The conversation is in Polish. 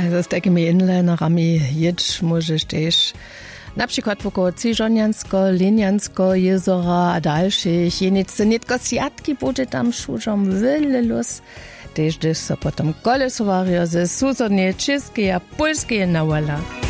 Also z takimi inlinerami jedź możesz też na przykład wokół Cyżoniansko, Leniansko, jezora a dalszych. Jenice nie tylko siatki bude tam szużom wiele los. Też so potem kolesowario ze susodnie, czeskie a polskie nawala.